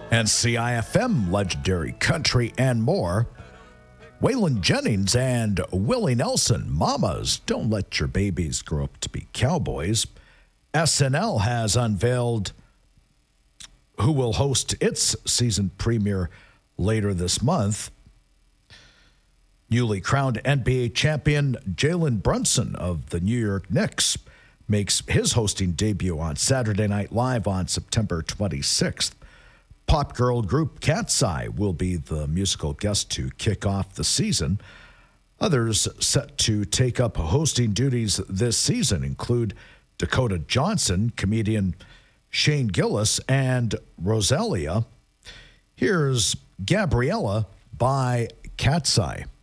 and CIFM legendary country and more. Waylon Jennings and Willie Nelson, Mamas, Don't Let Your Babies Grow Up to Be Cowboys. SNL has unveiled who will host its season premiere later this month. Newly crowned NBA champion Jalen Brunson of the New York Knicks makes his hosting debut on Saturday Night Live on September 26th. Pop girl group Cat's Eye will be the musical guest to kick off the season. Others set to take up hosting duties this season include Dakota Johnson, comedian Shane Gillis, and Rosalia. Here's Gabriella by Cat's Eye.